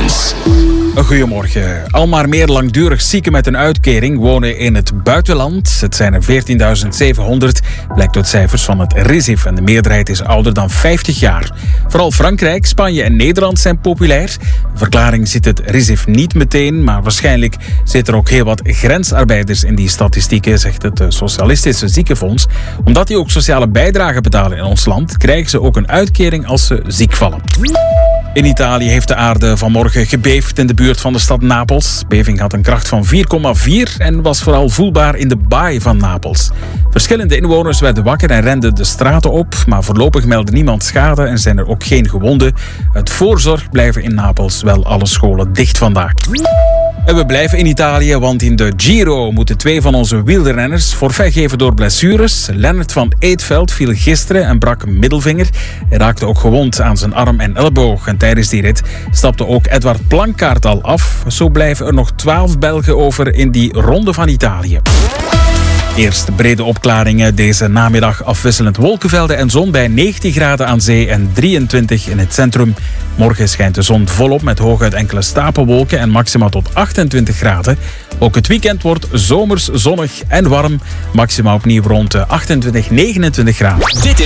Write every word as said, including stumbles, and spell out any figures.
Nieuws. Goedemorgen. Al maar meer langdurig zieken met een uitkering wonen in het buitenland. Het zijn er veertienduizend zevenhonderd, blijkt uit cijfers van het R I S I F. En de meerderheid is ouder dan vijftig jaar. Vooral Frankrijk, Spanje en Nederland zijn populair. De verklaring ziet het R I S I F niet meteen, maar waarschijnlijk zitten er ook heel wat grensarbeiders in die statistieken, zegt het Socialistische Ziekenfonds. Omdat die ook sociale bijdrage betalen in ons land, krijgen ze ook een uitkering als ze ziek vallen. In Italië heeft de aarde vanmorgen gebeefd in de buurt van de stad Napels. De beving had een kracht van vier komma vier en was vooral voelbaar in de baai van Napels. Verschillende inwoners werden wakker en renden de straten op, maar voorlopig meldde niemand schade en zijn er ook geen gewonden. Uit voorzorg blijven in Napels wel alle scholen dicht vandaag. En we blijven in Italië, want in de Giro moeten twee van onze wielrenners forfait geven door blessures. Lennart van Eetveld viel gisteren en brak een middelvinger. Hij raakte ook gewond aan zijn arm en elleboog. En tijdens die rit stapte ook Edward Plankaart al af. Zo blijven er nog twaalf Belgen over in die ronde van Italië. Eerst brede opklaringen deze namiddag, afwisselend wolkenvelden en zon bij negentien graden aan zee en drieëntwintig in het centrum. Morgen schijnt de zon volop met hooguit enkele stapelwolken en maxima tot achtentwintig graden. Ook het weekend wordt zomers zonnig en warm. Maxima opnieuw rond de achtentwintig, negenentwintig graden. Dit